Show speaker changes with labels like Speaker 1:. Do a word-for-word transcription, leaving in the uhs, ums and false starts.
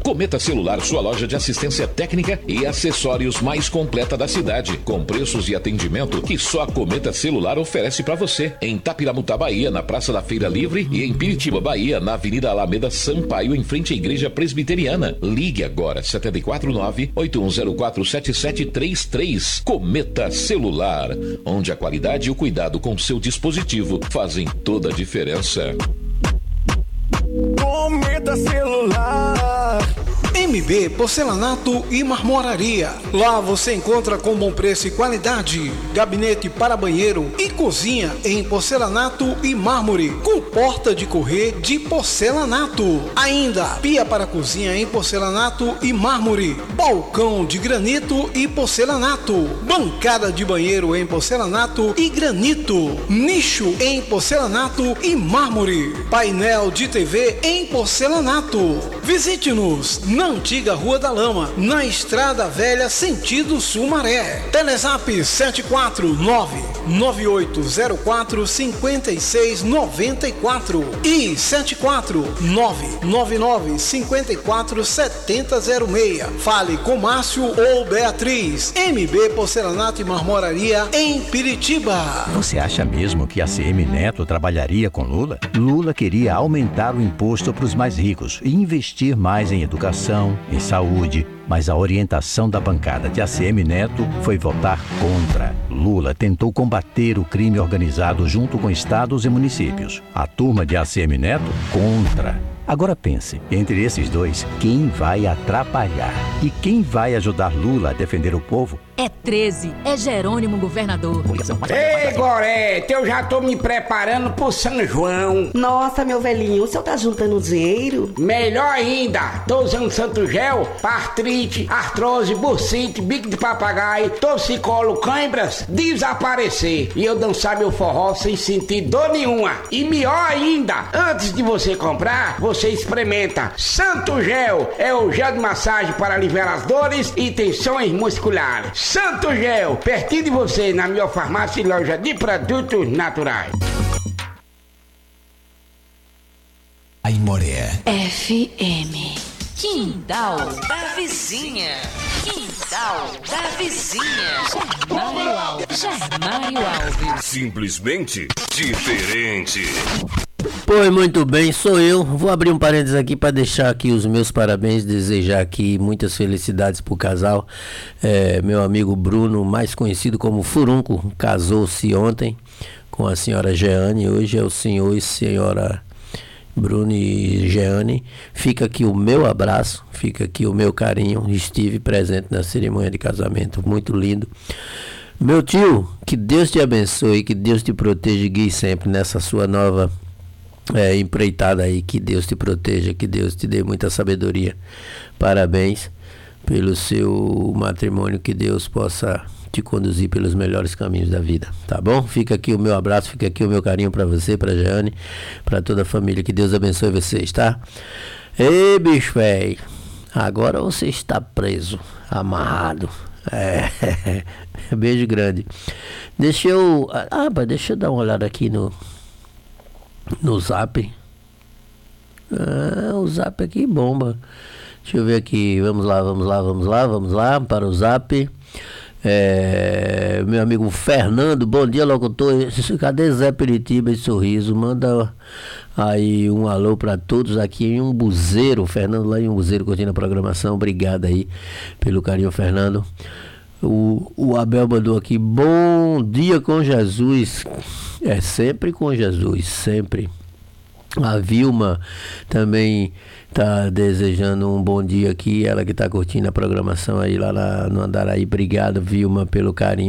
Speaker 1: Cometa Celular, sua loja de assistência técnica e acessórios mais completa da cidade, com preços e atendimento que só a Cometa Celular oferece para você. Em Tapiramutá, Bahia, na Praça da Feira Livre, e em Piritiba, Bahia, na Avenida Alameda Sampaio, em frente à Igreja Presbiteriana. Ligue agora, sete quatro nove, oito um zero quatro, sete sete três três. Cometa Celular, onde a qualidade e o cuidado com seu dispositivo fazem toda a diferença.
Speaker 2: Cometa Celular. M B Porcelanato e Marmoraria. Lá você encontra com bom preço e qualidade gabinete para banheiro e cozinha em porcelanato e mármore, com porta de correr de porcelanato. Ainda pia para cozinha em porcelanato e mármore, balcão de granito e porcelanato, bancada de banheiro em porcelanato e granito, nicho em porcelanato e mármore, painel de T V em porcelanato. Visite-nos na antiga Rua da Lama, na Estrada Velha, sentido Sumaré. Telezap sete quatro nove, nove oito zero quatro, cinco seis nove quatro e sete quatro nove, nove nove cinco quatro, sete zero zero seis. Fale com Márcio ou Beatriz. M B Porcelanato e Marmoraria em Piritiba.
Speaker 3: Você acha mesmo que a C M Neto trabalharia com Lula? Lula queria aumentar o imposto para os mais ricos e investir mais em educação, em saúde, mas a orientação da bancada de A C M Neto foi votar contra. Lula tentou combater o crime organizado junto com estados e municípios. A turma de A C M Neto, contra. Agora pense, entre esses dois, quem vai atrapalhar? E quem vai ajudar Lula a defender o povo?
Speaker 4: É treze, é Jerônimo governador.
Speaker 5: Ei, Gorete, eu já tô me preparando pro São João.
Speaker 6: Nossa, meu velhinho, o senhor tá juntando dinheiro?
Speaker 5: Melhor ainda, tô usando Santo Gel pra artrite, artrose, bursite, bico de papagaio, torcicolo, cãibras, desaparecer. E eu dançar meu forró sem sentir dor nenhuma. E melhor ainda, antes de você comprar, você experimenta. Santo Gel é o gel de massagem para aliviar as dores e tensões musculares. Santo Gel, pertinho de você, na melhor farmácia e loja de produtos naturais.
Speaker 2: Aimoré
Speaker 4: F M. Quintal da Vizinha. Quintal da Vizinha. Germário Alves. Germário Alves.
Speaker 7: Simplesmente diferente.
Speaker 8: Pois muito bem, sou eu. Vou abrir um parênteses aqui para deixar aqui os meus parabéns, desejar aqui muitas felicidades pro casal. É, meu amigo Bruno, mais conhecido como Furunco, casou-se ontem com a senhora Jeane. Hoje é o senhor e senhora Bruno e Jeane. Fica aqui o meu abraço, fica aqui o meu carinho. Estive presente na cerimônia de casamento, muito lindo. Meu tio, que Deus te abençoe, que Deus te proteja e guie sempre nessa sua nova É, empreitada aí, que Deus te proteja, que Deus te dê muita sabedoria. Parabéns pelo seu matrimônio, que Deus possa te conduzir pelos melhores caminhos da vida, tá bom? Fica aqui o meu abraço, fica aqui o meu carinho pra você, pra Jeane, pra toda a família, que Deus abençoe vocês, tá? Ei, bicho velho, agora você está preso, amarrado. É, beijo grande. Deixa eu, ah, deixa eu dar uma olhada aqui no No Zap. Ah, o Zap aqui bomba. Deixa eu ver aqui. Vamos lá, vamos lá, vamos lá, vamos lá para o Zap. É, meu amigo Fernando, bom dia, locutor. Cadê Zé Peritiba e Sorriso? Manda aí um alô para todos aqui em Umbuzeiro. Fernando lá em Umbuzeiro curtindo a programação. Obrigado aí pelo carinho, Fernando. O, o Abel mandou aqui, bom dia com Jesus. É sempre com Jesus, sempre. A Vilma também tá desejando um bom dia aqui, ela que tá curtindo a programação aí lá na, no Andaraí. Obrigado, Vilma, pelo carinho.